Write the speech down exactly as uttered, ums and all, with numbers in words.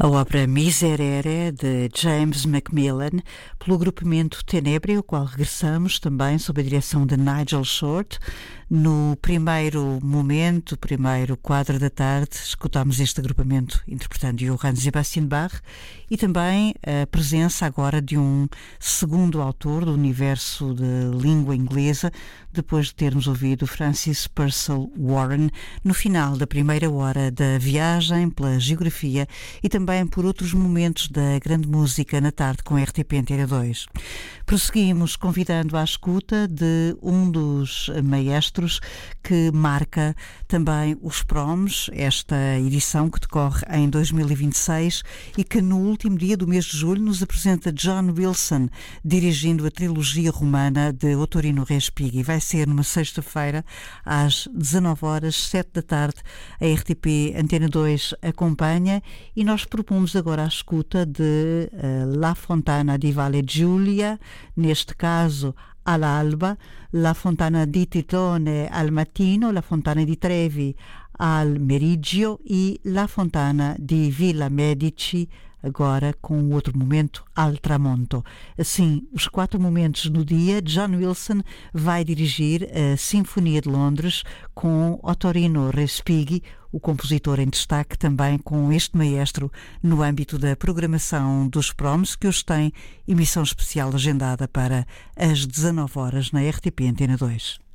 A obra Miserere, de James Macmillan, pelo agrupamento Tenebre, ao qual regressamos também sob a direção de Nigel Short. No primeiro momento, primeiro quadro da tarde, escutámos este agrupamento interpretando Johann Sebastian Bach e também a presença agora de um segundo autor do universo de língua inglesa, depois de termos ouvido Francis Purcell Warren no final da primeira hora da viagem pela geografia e também por outros momentos da grande música na tarde com R T P Antena dois. Prosseguimos convidando à escuta de um dos maestros que marca também os Proms, esta edição que decorre em dois mil e vinte e seis e que no último dia do mês de julho nos apresenta John Wilson, dirigindo a trilogia romana de Ottorino Respighi. Vai ser numa sexta-feira às dezanove horas, sete da tarde. A R T P Antena dois acompanha e nós propomos agora a escuta de uh, La Fontana di Valle Giulia, neste caso all'alba, La Fontana di Titone al mattino, La Fontana di Trevi al meriggio e La Fontana di Villa Medici, agora com o outro momento, al tramonto. Assim, os quatro momentos do dia. John Wilson vai dirigir a Sinfonia de Londres com Ottorino Respighi, o compositor em destaque também com este maestro no âmbito da programação dos Proms, que hoje tem emissão especial agendada para as dezanove horas na R T P Antena dois.